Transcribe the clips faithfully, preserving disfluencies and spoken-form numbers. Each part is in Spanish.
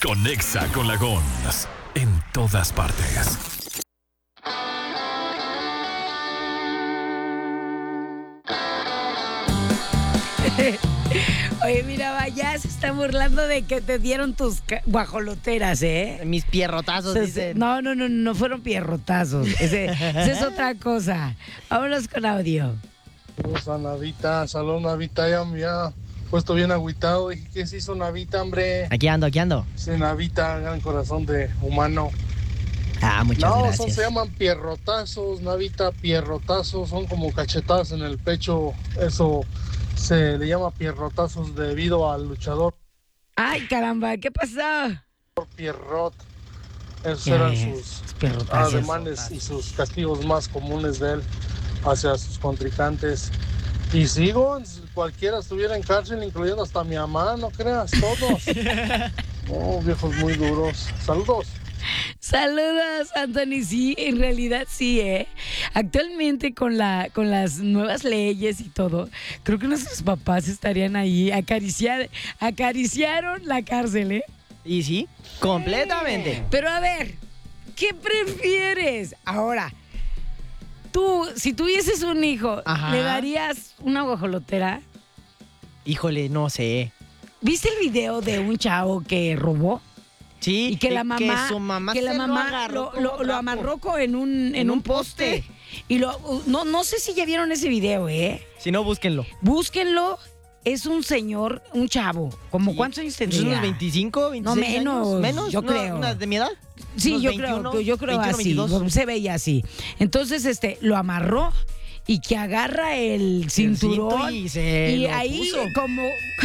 Conexa con la Gons en todas partes. Oye, mira, ya se está burlando de que te dieron tus ca- guajoloteras, ¿eh? Mis pierrotazos, Se- dicen. No, no, no, no fueron pierrotazos. Ese, esa es otra cosa. Vámonos con audio. Saludos a Navita, saludos Navita, ya me había puesto bien agüitado. Dije, ¿qué se hizo Navita, hombre? Aquí ando, aquí ando. Sí, Navita, gran corazón de humano. Ah, muchas No, gracias. son, se llaman pierrotazos, Navita, pierrotazos, son como cachetadas en el pecho. Eso se le llama pierrotazos debido al luchador Ay, caramba, ¿qué pasó? Pierrot. Esos Ya eran ves, sus los pierrotazos. ademanes y sus castigos más comunes de él hacia sus contrincantes. Y sigo, cualquiera estuviera en cárcel, incluyendo hasta mi mamá, no creas, todos. Oh, viejos muy duros. Saludos. Saludos, Anthony. Sí, en realidad sí, ¿eh? Actualmente con la, con las nuevas leyes y todo, creo que nuestros papás estarían ahí, acariciar, acariciaron la cárcel, ¿eh? Y sí, completamente. Pero a ver, ¿qué prefieres? Ahora, tú, si tuvieses un hijo, Ajá. ¿le darías una guajolotera? Híjole, no sé. ¿Viste el video de un chavo que robó? Sí, Y que la mamá, que su mamá, que la se mamá lo, agarró lo, como lo- lo trapo. amarró en un, en En un un poste. poste. Y lo, no, no sé si ya vieron ese video, ¿eh? Si no, búsquenlo. Búsquenlo. Es un señor, un chavo. ¿Como Sí. cuántos años Pues tendría? unos veinticinco, veintiséis No, menos, años. ¿Menos? yo ¿Una- creo. una de mi edad? Sí, Unos yo veintiuno, creo, yo creo veintiuno, así. veintidós. Se veía así. Entonces, este, lo amarró y que agarra el cinturón cinto y se y lo ahí puso. como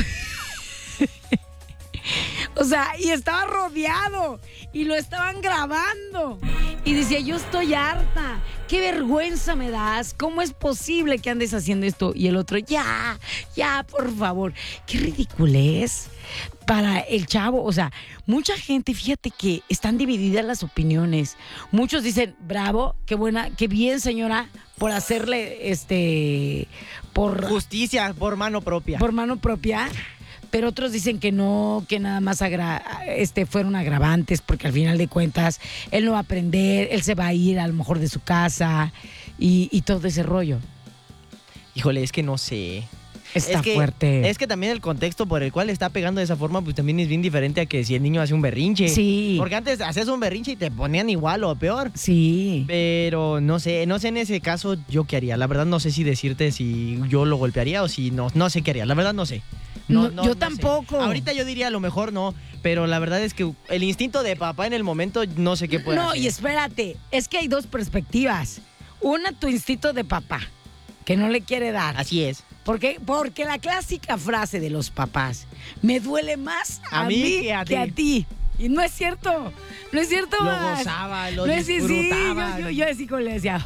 o sea, y estaba rodeado y lo estaban grabando. Y decía, yo estoy harta, qué vergüenza me das, ¿cómo es posible que andes haciendo esto? Y el otro, ya, ya, por favor. Qué ridiculez para el chavo. O sea, mucha gente, fíjate que están divididas las opiniones. Muchos dicen, bravo, qué buena, qué bien, señora, por hacerle, este, por... Justicia por mano propia. por mano propia, pero otros dicen que no, que nada más agra- este, fueron agravantes, porque al final de cuentas él no va a aprender, él se va a ir a lo mejor de su casa y, y todo ese rollo. Híjole, es que no sé. Está es que, fuerte. Es que también el contexto por el cual está pegando de esa forma, pues también es bien diferente a que si el niño hace un berrinche. Sí. Porque antes hacías un berrinche y te ponían igual o peor. Sí. Pero no sé, no sé en ese caso yo qué haría. La verdad no sé si decirte si yo lo golpearía o si no, no sé qué haría. La verdad no sé. No, yo sé. tampoco. Ahorita yo diría a lo mejor no, pero la verdad es que el instinto de papá en el momento no sé qué puede No, hacer. y espérate, es que hay dos perspectivas. Una, tu instinto de papá, que no le quiere dar. Así es. ¿Por qué? Porque la clásica frase de los papás, me duele más a, A mí mí que que a, a ti. ti. Y no es cierto, no es cierto. Lo Max. gozaba, lo no es, sí, sí, disfrutaba. yo, yo, yo así como le decía,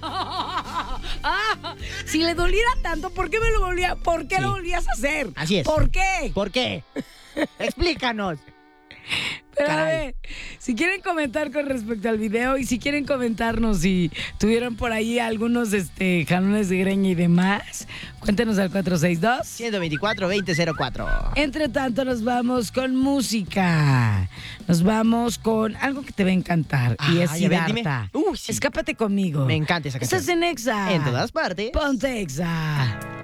"Ah, si le doliera tanto, ¿por qué me lo volvía, por qué Sí. lo volvías a hacer? Así es. ¿Por qué? ¿Por qué? Explícanos. Pero a Caray. ver, si quieren comentar con respecto al video y si quieren comentarnos si tuvieron por ahí algunos este, jalones de greña y demás, cuéntenos al cuatro seis dos. ciento veinticuatro, veinte cero cuatro. Entre tanto, nos vamos con música. Nos vamos con algo que te va a encantar. y Ah, es ya ven, dime. Siddhartha. Uy, sí. Escápate conmigo. Me encanta esa canción. Estás en Exa. En todas partes. Ponte Exa.